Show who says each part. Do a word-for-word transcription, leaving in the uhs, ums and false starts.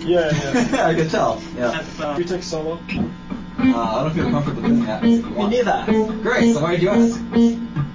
Speaker 1: Yeah, yeah.
Speaker 2: I can tell. Yeah.
Speaker 1: Can you take solo?
Speaker 2: Uh, I don't feel comfortable doing that.
Speaker 3: Me neither.
Speaker 2: Great. So why did you ask?